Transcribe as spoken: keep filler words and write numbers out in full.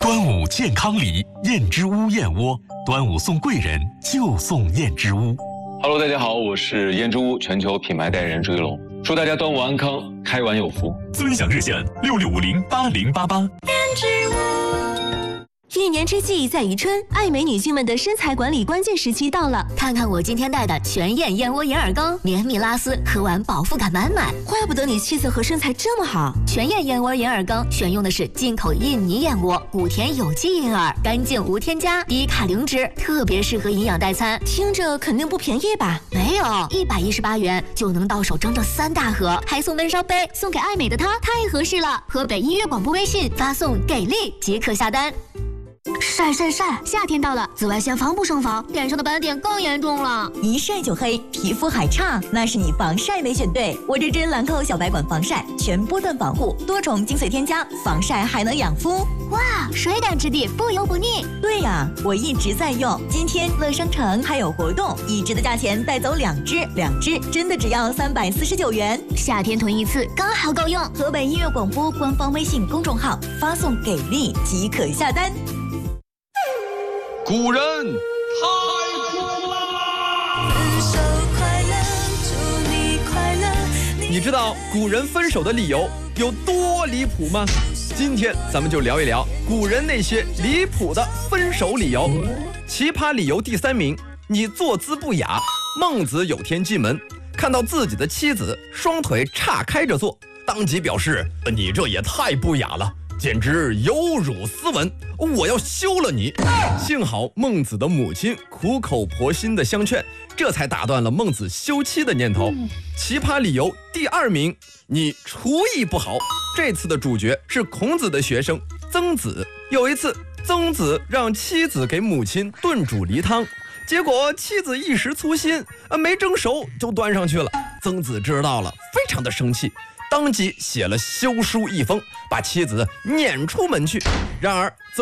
端午健康礼，燕之屋燕窝，端午送贵人就送燕之屋。 Hello， 大家好，我是燕之屋全球品牌代言人朱一龙，祝大家端午安康，开碗有福。 尊享热线六六五零八零八八。燕之屋。 一年之计在于春，爱美女性们的身材管理关键时期到了。 看看我今天带的全燕燕窝银耳羹，绵密拉丝，喝完饱腹感满满。 怪不得你气色和身材这么好。 全燕燕窝银耳羹选用的是进口印尼燕窝，谷田有机银耳，干净无添加，低卡零脂，特别适合营养代餐。 听着肯定不便宜吧？ 没有，一百一十八元就能到手整整三大盒，还送温烧杯，送给爱美的她太合适了。河北音乐广播微信发送给力即可下单。晒晒晒！夏天到了，紫外线防不胜防，脸上的斑点更严重了。 一晒就黑，皮肤还差，那是你防晒没选对。我这支兰蔻小白管防晒，全波段防护，多重精粹添加，防晒还能养肤。 哇，水感质地，不油不腻。 对呀，我一直在用。今天乐商城还有活动，一支的价钱带走两支，两支真的只要三百四十九元。 夏天囤一次刚好够用。 河北音乐广播官方微信公众号发送给力即可下单。 古人太酷啦！ 分手快乐，祝你快乐。 你知道古人分手的理由有多离谱吗？今天咱们就聊一聊古人那些离谱的分手理由。奇葩理由第三名，你坐姿不雅。孟子有天进门，看到自己的妻子双腿岔开着坐，当即表示：“你这也太不雅了。”简直有辱斯文，我要休了你！幸好孟子的母亲苦口婆心的相劝，这才打断了孟子休妻的念头。奇葩理由第二名，你厨艺不好。这次的主角是孔子的学生曾子。有一次，曾子让妻子给母亲炖煮梨汤，结果妻子一时粗心，没蒸熟就端上去了。曾子知道了，非常的生气，当即写了休书一封，把妻子撵出门去。然而